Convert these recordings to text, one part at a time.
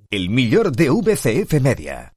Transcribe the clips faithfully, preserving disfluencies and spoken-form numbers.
El millor de V C F Media.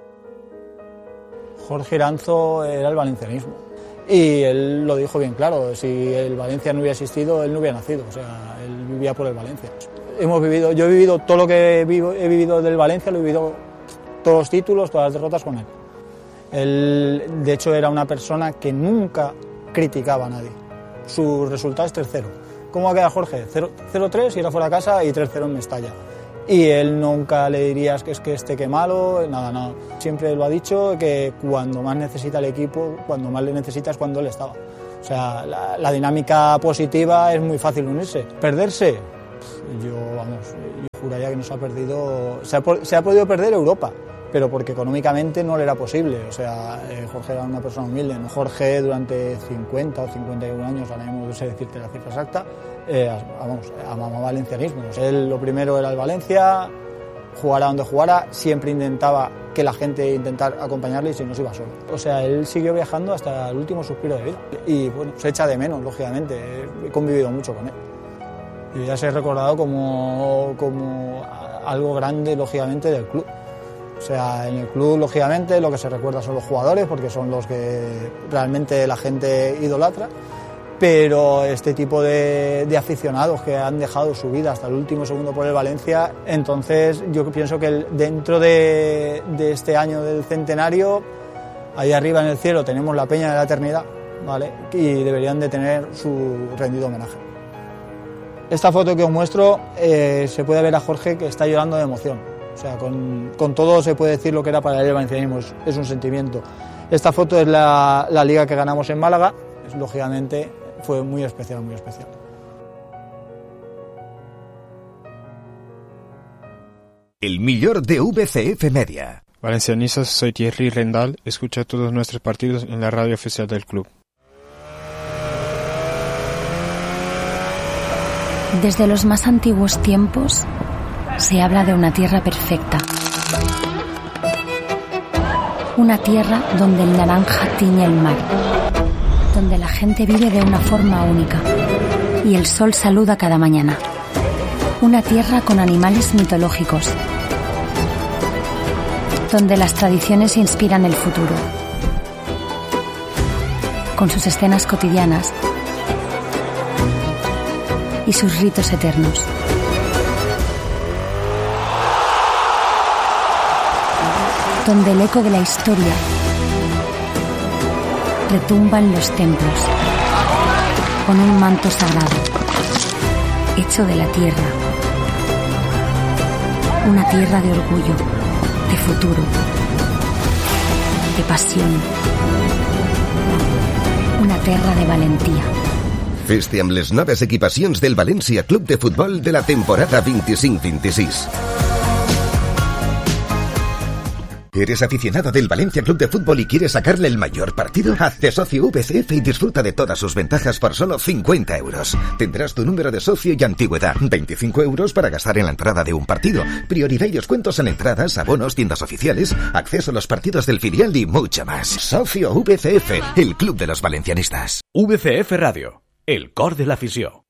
Jorge Iranzo era el valencianismo y él lo dijo bien claro, si el Valencia no hubiera existido, él no hubiera nacido, o sea, él vivía por el Valencia. Hemos vivido, yo he vivido todo lo que he vivido, he vivido del Valencia, lo he vivido todos los títulos, todas las derrotas con él. Él, de hecho, era una persona que nunca criticaba a nadie. Su resultado es tres cero. ¿Cómo va a quedar Jorge? cero tres, ir a fuera a casa y tres cero en Mestalla. Y él nunca le dirías que es que esté que malo, nada, nada. Siempre lo ha dicho, que cuando más necesita el equipo, cuando más le necesita es cuando él estaba. O sea, la, la dinámica positiva es muy fácil unirse. Perderse, yo, vamos, yo juraría que nos ha perdido, se ha, se ha podido perder Europa, pero porque económicamente no le era posible. O sea, eh, Jorge era una persona humilde, ¿no? Jorge durante cincuenta o cincuenta y uno años, ahora mismo no sé decirte la cifra exacta, eh, vamos, amaba valencianismo. O sea, él lo primero era el Valencia, jugara donde jugara, siempre intentaba que la gente intentara acompañarle y si no se iba solo. O sea, él siguió viajando hasta el último suspiro de vida y bueno, se echa de menos, lógicamente, he convivido mucho con él. Y ya se ha recordado como, como algo grande, lógicamente, del club. O sea, en el club, lógicamente, lo que se recuerda son los jugadores, porque son los que realmente la gente idolatra, pero este tipo de, de aficionados que han dejado su vida hasta el último segundo por el Valencia, entonces yo pienso que el, dentro de, de este año del centenario, ahí arriba en el cielo tenemos la Peña de la Eternidad, ¿vale? Y deberían de tener su rendido homenaje. Esta foto que os muestro, eh, se puede ver a Jorge que está llorando de emoción. O sea, con, con todo se puede decir lo que era para él el valencianismo, es, es un sentimiento. Esta foto es la, la liga que ganamos en Málaga, es, lógicamente fue muy especial, muy especial. El millor de V C F Media. Valencianistas, soy Thierry Rendal, escucha todos nuestros partidos en la radio oficial del club. Desde los más antiguos tiempos se habla de una tierra perfecta. Una tierra donde el naranja tiñe el mar, donde la gente vive de una forma única y el sol saluda cada mañana. Una tierra con animales mitológicos, donde las tradiciones inspiran el futuro, con sus escenas cotidianas y sus ritos eternos. Donde el eco de la historia retumba en los templos, con un manto sagrado, hecho de la tierra. Una tierra de orgullo, de futuro, de pasión. Una tierra de valentía. Feste amb les noves equipacions del València Club de Futbol de la temporada veinticinco veintiséis. ¿Eres aficionado del Valencia Club de Fútbol y quieres sacarle el mayor partido? Hazte socio V C F y disfruta de todas sus ventajas por solo cincuenta euros. Tendrás tu número de socio y antigüedad. veinticinco euros para gastar en la entrada de un partido. Prioridad y descuentos en entradas, abonos, tiendas oficiales, acceso a los partidos del filial y mucho más. Socio V C F, el club de los valencianistas. V C F Radio, el cor de l'afició.